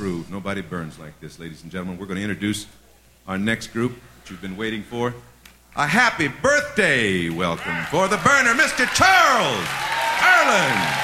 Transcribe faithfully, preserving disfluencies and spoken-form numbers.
crew. Nobody burns like this, ladies and gentlemen. We're going to introduce our next group that you've been waiting for. A happy birthday welcome for the burner, Mister Charles Erlin.